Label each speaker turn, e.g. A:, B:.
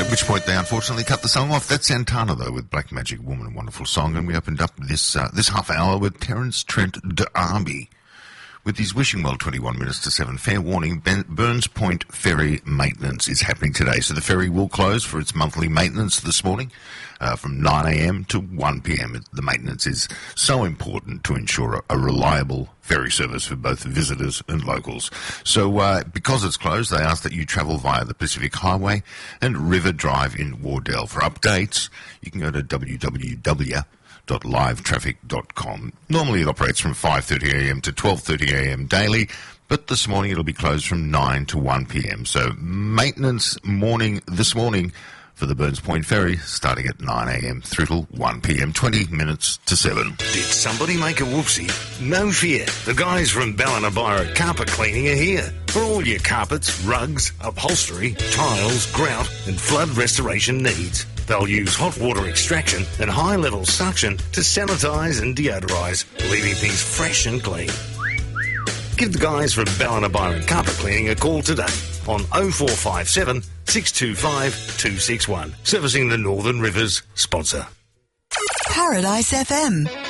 A: at which point they unfortunately cut the song off. That's Santana, though, with Black Magic Woman, a wonderful song. And we opened up this half hour with Terence Trent D'Arby with his Wishing Well 21 minutes to 7. Fair warning, Burns Point Ferry maintenance is happening today. So the ferry will close for its monthly maintenance this morning from 9 a.m. to 1 p.m. The maintenance is so important to ensure a reliable ferry service for both visitors and locals. So because it's closed, they ask that you travel via the Pacific Highway and River Drive in Wardell. For updates, you can go to www.livetraffic.com. Normally it operates from 5:30 a.m. to 12:30 a.m. daily, but this morning it'll be closed from 9 to 1 p.m. So maintenance morning this morning for the Burns Point Ferry, starting at 9 a.m. through till 1 p.m., 20 minutes to 7.
B: Did somebody make a whoopsie? No fear. The guys from Ballinabira Carpet Cleaning are here. For all your carpets, rugs, upholstery, tiles, grout and flood restoration needs. They'll use hot water extraction and high-level suction to sanitise and deodorise, leaving things fresh and clean. Give the guys from Ballinabira Carpet Cleaning a call today on 0457 625 261. Servicing the Northern Rivers sponsor.
C: Paradise FM.